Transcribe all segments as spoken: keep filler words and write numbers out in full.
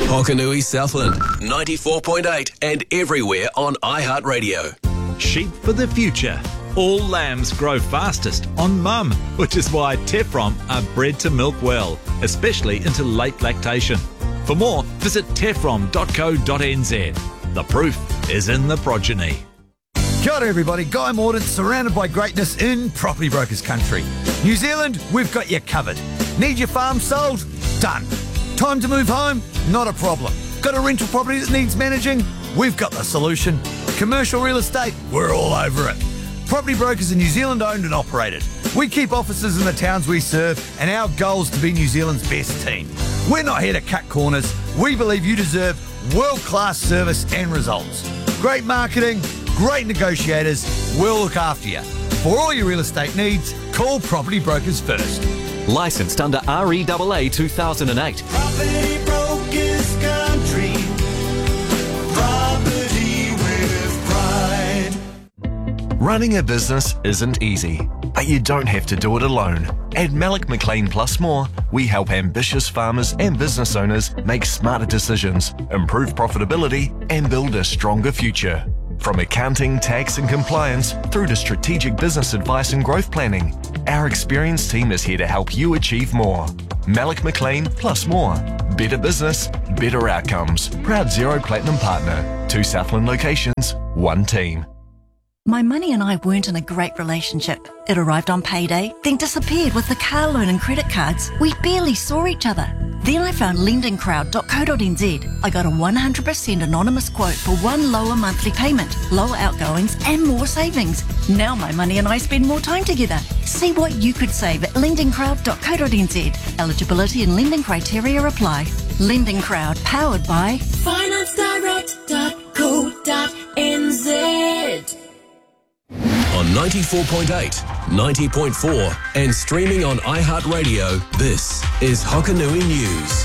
Hokanui Southland, ninety-four point eight and everywhere on iHeartRadio. Sheep for the future. All lambs grow fastest on mum, which is why Tefrom are bred to milk well, especially into late lactation. For more, visit tefrom dot co dot n z. The proof is in the progeny. Kia ora everybody, Guy Mordaunt, surrounded by greatness in Property Brokers country. New Zealand, we've got you covered. Need your farm sold? Done. Time to move home? Not a problem. Got a rental property that needs managing? We've got the solution. Commercial real estate? We're all over it. Property Brokers are New Zealand owned and operated. We keep offices in the towns we serve, and our goal is to be New Zealand's best team. We're not here to cut corners. We believe you deserve world-class service and results. Great marketing, great negotiators, we'll look after you. For all your real estate needs, call Property Brokers first. Licensed under R E A A two thousand eight. Property Brokers country. Property with pride. Running a business isn't easy, but you don't have to do it alone. At Malik McLean Plus More, we help ambitious farmers and business owners make smarter decisions, improve profitability, and build a stronger future. From accounting, tax and compliance through to strategic business advice and growth planning, our experienced team is here to help you achieve more. Malik McLean Plus More. Better business, better outcomes. Proud Zero Platinum partner. Two Southland locations, one team. My money and I weren't in a great relationship. It arrived on payday, then disappeared with the car loan and credit cards. We barely saw each other. Then I found lending crowd dot co dot n z. I got a one hundred percent anonymous quote for one lower monthly payment, lower outgoings and more savings. Now my money and I spend more time together. See what you could save at lending crowd dot co dot n z. Eligibility and lending criteria apply. Lending Crowd, powered by finance direct dot co dot n z. On ninety-four point eight, ninety point four and streaming on iHeartRadio, this is Hokanui News.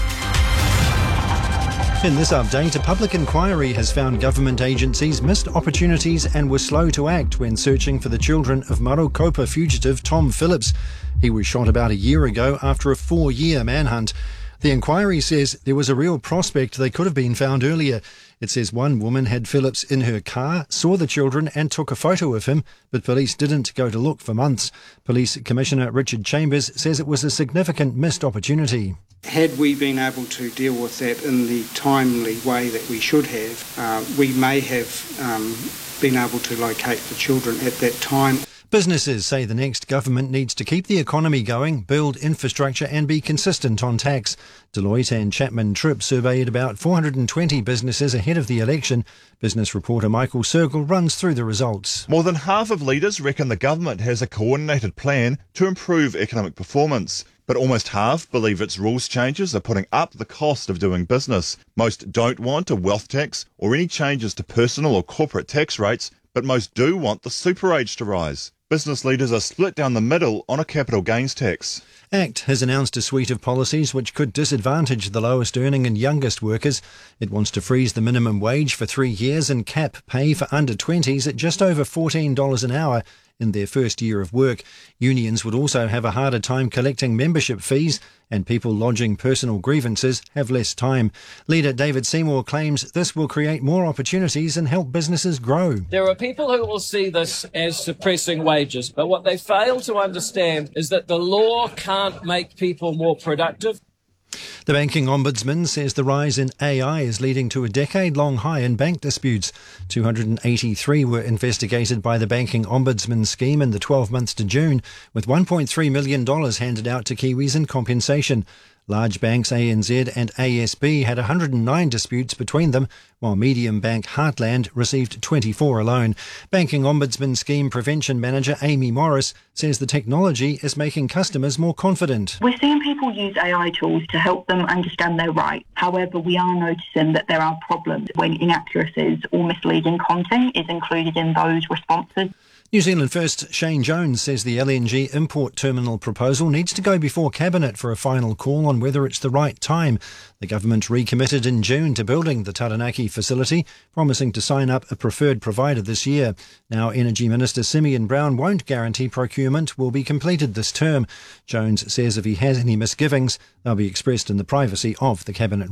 In this update, a public inquiry has found government agencies missed opportunities and were slow to act when searching for the children of Marokopa fugitive Tom Phillips. He was shot about a year ago after a four-year manhunt. The inquiry says there was a real prospect they could have been found earlier. It says one woman had Phillips in her car, saw the children and took a photo of him, but police didn't go to look for months. Police Commissioner Richard Chambers says it was a significant missed opportunity. Had we been able to deal with that in the timely way that we should have, uh, we may have um, been able to locate the children at that time. Businesses say the next government needs to keep the economy going, build infrastructure and be consistent on tax. Deloitte and Chapman Tripp surveyed about four hundred twenty businesses ahead of the election. Business reporter Michael Circle runs through the results. More than half of leaders reckon the government has a coordinated plan to improve economic performance. But almost half believe its rules changes are putting up the cost of doing business. Most don't want a wealth tax or any changes to personal or corporate tax rates, but most do want the super age to rise. Business leaders are split down the middle on a capital gains tax. ACT has announced a suite of policies which could disadvantage the lowest earning and youngest workers. It wants to freeze the minimum wage for three years and cap pay for under twenties at just over fourteen dollars an hour in their first year of work. Unions would also have a harder time collecting membership fees, and people lodging personal grievances have less time. Leader David Seymour claims this will create more opportunities and help businesses grow. There are people who will see this as suppressing wages, but what they fail to understand is that the law can't make people more productive. The Banking Ombudsman says the rise in A I is leading to a decade-long high in bank disputes. two hundred eighty-three were investigated by the Banking Ombudsman scheme in the twelve months to June, with one point three million dollars handed out to Kiwis in compensation. Large banks A N Z and A S B had one hundred nine disputes between them, while medium bank Heartland received twenty-four alone. Banking Ombudsman Scheme Prevention Manager Amy Morris says the technology is making customers more confident. We're seeing people use A I tools to help them understand their rights. However, we are noticing that there are problems when inaccuracies or misleading content is included in those responses. New Zealand First Shane Jones says the L N G import terminal proposal needs to go before Cabinet for a final call on whether it's the right time. The government recommitted in June to building the Taranaki facility, promising to sign up a preferred provider this year. Now Energy Minister Simeon Brown won't guarantee procurement will be completed this term. Jones says if he has any misgivings, they'll be expressed in the privacy of the Cabinet room.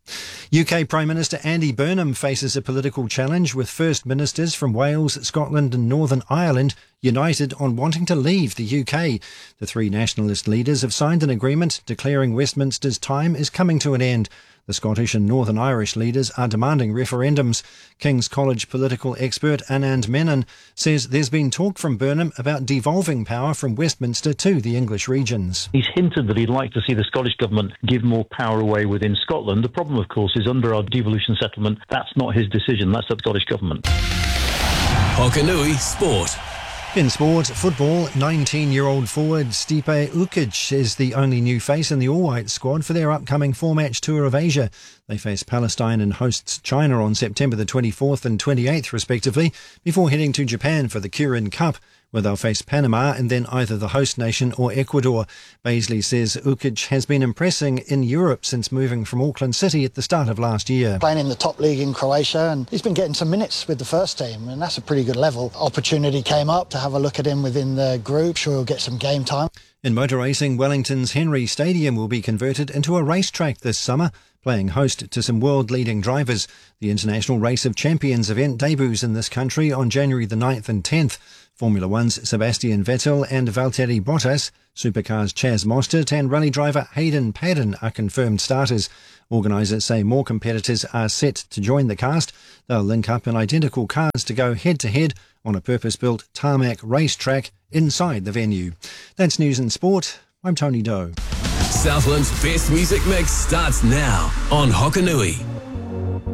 U K Prime Minister Andy Burnham faces a political challenge, with First Ministers from Wales, Scotland and Northern Ireland united on wanting to leave the U K. The three nationalist leaders have signed an agreement declaring Westminster's time is coming to an end. The Scottish and Northern Irish leaders are demanding referendums. King's College political expert Anand Menon says there's been talk from Burnham about devolving power from Westminster to the English regions. He's hinted that he'd like to see the Scottish Government give more power away within Scotland. The problem, of course, is under our devolution settlement, that's not his decision, that's the Scottish Government. Hokanui Sport. In sport, football, nineteen-year-old forward Stipe Ukic is the only new face in the all-white squad for their upcoming four-match tour of Asia. They face Palestine and hosts China on September the twenty-fourth and twenty-eighth respectively, before heading to Japan for the Kirin Cup, where they'll face Panama and then either the host nation or Ecuador. Baisley says Ukic has been impressing in Europe since moving from Auckland City at the start of last year. Playing in the top league in Croatia, and he's been getting some minutes with the first team, and that's a pretty good level. Opportunity came up to have a look at him within the group. Sure, he'll get some game time. In motor racing, Wellington's Henry Stadium will be converted into a racetrack this summer, playing host to some world-leading drivers. The International Race of Champions event debuts in this country on January the ninth and tenth. Formula One's Sebastian Vettel and Valtteri Bottas, Supercars Chaz Mostert and rally driver Hayden Paddon are confirmed starters. Organisers say more competitors are set to join the cast. They'll link up in identical cars to go head-to-head on a purpose-built tarmac racetrack inside the venue. That's News and Sport. I'm Tony Doe. Southland's best music mix starts now on Hokanui.